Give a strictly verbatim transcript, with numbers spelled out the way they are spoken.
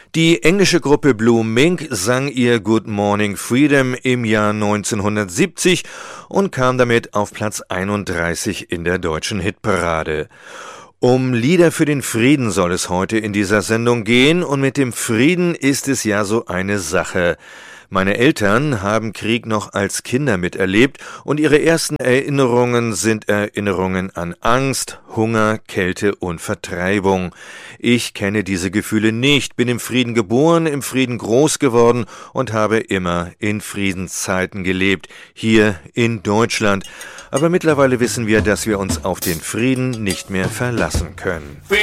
Die englische Gruppe Blue Mink sang ihr Good Morning Freedom im Jahr neunzehnhundertsiebzig und kam damit auf Platz einunddreißig in der deutschen Hitparade. Um Lieder für den Frieden soll es heute in dieser Sendung gehen, und mit dem Frieden ist es ja so eine Sache. Meine Eltern haben Krieg noch als Kinder miterlebt, und ihre ersten Erinnerungen sind Erinnerungen an Angst, Hunger, Kälte und Vertreibung. Ich kenne diese Gefühle nicht, bin im Frieden geboren, im Frieden groß geworden und habe immer in Friedenszeiten gelebt, hier in Deutschland. Aber mittlerweile wissen wir, dass wir uns auf den Frieden nicht mehr verlassen können.